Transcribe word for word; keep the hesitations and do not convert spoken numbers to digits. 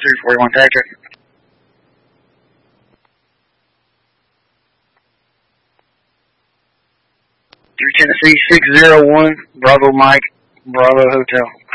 three forty-one, tag check. three Tennessee, six zero one, Bravo Mike, Bravo Hotel.